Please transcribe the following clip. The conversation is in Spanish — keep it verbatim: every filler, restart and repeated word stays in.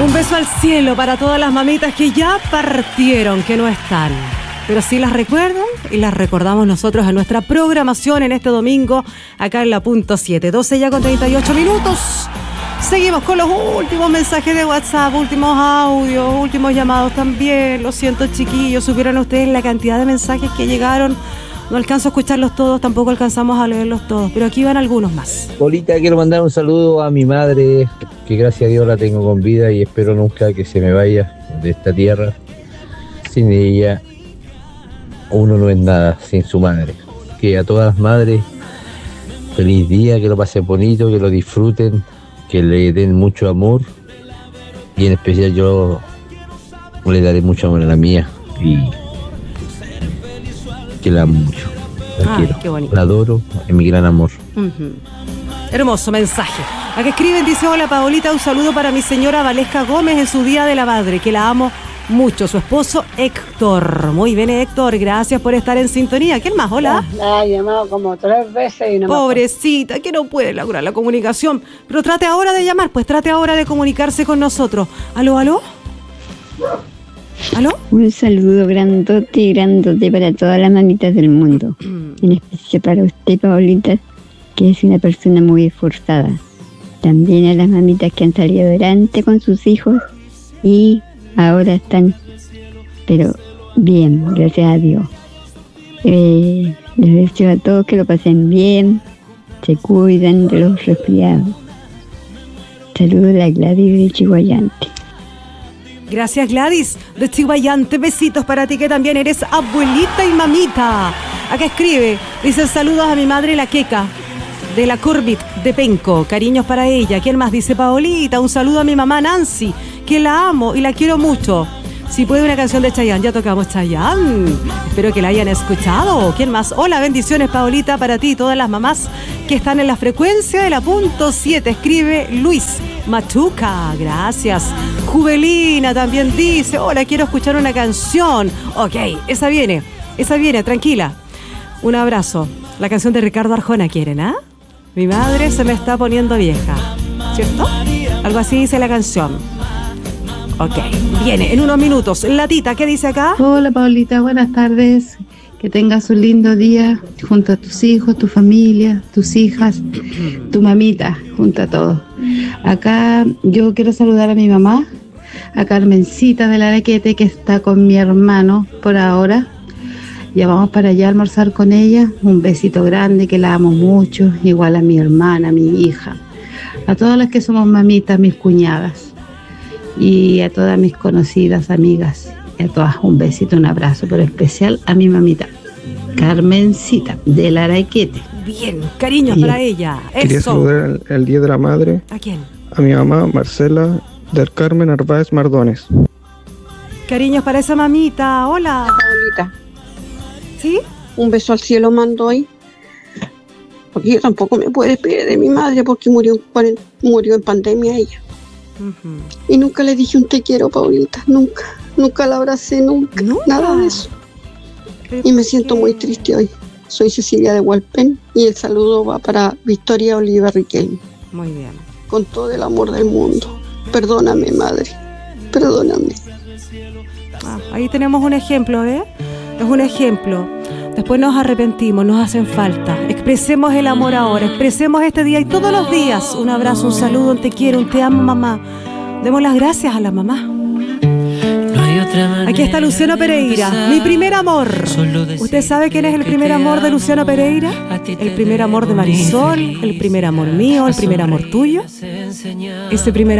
Un beso al cielo para todas las mamitas que ya partieron, que no están. Pero sí las recuerdan y las recordamos nosotros en nuestra programación en este domingo, acá en la punto siete, doce ya con treinta y ocho minutos. Seguimos con los últimos mensajes de WhatsApp, últimos audios, últimos llamados también. Lo siento, chiquillos, supieron ustedes la cantidad de mensajes que llegaron. No alcanzo a escucharlos todos, tampoco alcanzamos a leerlos todos, pero aquí van algunos más. Polita, quiero mandar un saludo a mi madre, que gracias a Dios la tengo con vida y espero nunca que se me vaya de esta tierra. Sin ella, uno no es nada, sin su madre. Que a todas las madres, feliz día, que lo pasen bonito, que lo disfruten, que le den mucho amor y en especial yo le daré mucho amor a la mía y que la amo mucho, la Ay, quiero, qué bonito. la adoro, es mi gran amor. Uh-huh. Hermoso mensaje. Acá escriben, dice: hola Paolita, un saludo para mi señora Valesca Gómez en su Día de la Madre, que la amo mucho, su esposo Héctor. Muy bien, Héctor, gracias por estar en sintonía. ¿Quién más? Hola. La he llamado como tres veces y no me Pobrecita, que no puede lograr la comunicación. Pero trate ahora de llamar, pues trate ahora de comunicarse con nosotros. ¿Aló, aló? ¿Aló? Un saludo grandote y grandote para todas las mamitas del mundo. En especial para usted, Paolita, que es una persona muy esforzada. También a las mamitas que han salido adelante con sus hijos y ahora están, pero bien, gracias a Dios. Eh, les deseo a todos que lo pasen bien, se cuidan de los resfriados. Saludos a la Gladys de Chihuayante. Gracias, Gladys de Chihuayante. Besitos para ti que también eres abuelita y mamita. Acá escribe, dice: saludos a mi madre la Queca de la Corbit de Penco. Cariños para ella. ¿Quién más? Dice Paolita. Un saludo a mi mamá Nancy, que la amo y la quiero mucho. Si puede, una canción de Chayanne. Ya tocamos Chayanne. Espero que la hayan escuchado. ¿Quién más? Hola, bendiciones, Paolita, para ti y todas las mamás que están en la frecuencia de la punto siete. Escribe Luis Machuca. Gracias. Juvelina también dice: hola, quiero escuchar una canción. Ok, esa viene. Esa viene, tranquila. Un abrazo. La canción de Ricardo Arjona quieren, ¿ah? ¿eh? Mi madre se me está poniendo vieja. ¿Cierto? Algo así dice la canción. Ok, viene en unos minutos. Latita, ¿qué dice acá? Hola, Paolita, buenas tardes. Que tengas un lindo día junto a tus hijos, tu familia, tus hijas, tu mamita, junto a todos. Acá yo quiero saludar a mi mamá, a Carmencita del Araquete, que está con mi hermano por ahora. Ya vamos para allá a almorzar con ella. Un besito grande, que la amo mucho, igual a mi hermana, a mi hija, a todas las que somos mamitas, mis cuñadas, y a todas mis conocidas amigas, y a todas un besito, un abrazo, pero especial a mi mamita, Carmencita del Araquete. Bien, cariños Y para ella. Quería Eso. saludar el, el Día de la Madre ¿A quién? a mi mamá Marcela del Carmen Narváez Mardones. Cariños para esa mamita. Hola. Paolita, ¿Sí? un beso al cielo mando hoy, porque yo tampoco me puedo despedir de mi madre porque murió, en cuaren- murió en pandemia ella. Uh-huh. Y nunca le dije un te quiero, Paulita, nunca, nunca la abracé, nunca, ¿Nunca? nada de eso. Y me siento muy triste hoy. Soy Cecilia de Hualpén y el saludo va para Victoria Oliva Riquelme, Muy bien. con todo el amor del mundo. Perdóname, madre, perdóname. Ah, ahí tenemos un ejemplo, ¿eh? Es un ejemplo. Después nos arrepentimos, nos hacen falta. Expresemos el amor ahora, expresemos este día y todos los días. Un abrazo, un saludo, un te quiero, un te amo, mamá. Demos las gracias a la mamá. Aquí está Luciano Pereira, mi primer amor. ¿Usted sabe quién es el primer amor de Luciano Pereira? El primer amor de Marisol, el primer amor mío, el primer amor tuyo. Ese primer